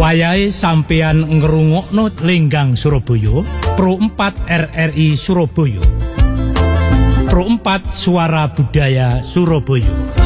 Wayahe sampeyan ngrungokno Lenggang Surabaya, Pro 4 RRI Surabaya. Pro 4 Suara Budaya Surabaya.